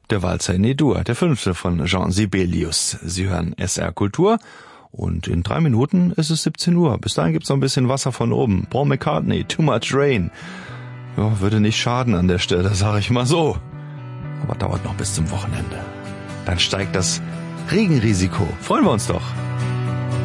Der Walzer in E-Dur, der 5. von Jean Sibelius. Sie hören SR Kultur und in 3 Minuten ist es 17 Uhr. Bis dahin gibt's noch ein bisschen Wasser von oben. Paul McCartney, Too Much Rain. Ja, würde nicht schaden an der Stelle, sage ich mal so. Aber dauert noch bis zum Wochenende. Dann steigt das Regenrisiko. Freuen wir uns doch.